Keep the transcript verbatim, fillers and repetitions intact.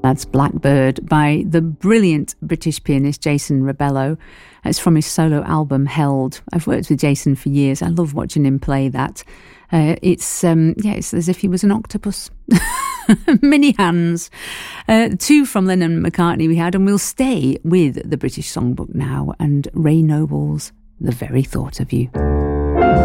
That's Blackbird by the brilliant British pianist Jason Rebello. It's from his solo album Held. I've worked with Jason for years. I love watching him play that. Uh, it's um, yeah, it's as if he was an octopus. Mini hands. Uh, two from Lennon and McCartney we had, and we'll stay with the British Songbook now and Ray Noble's The Very Thought of You.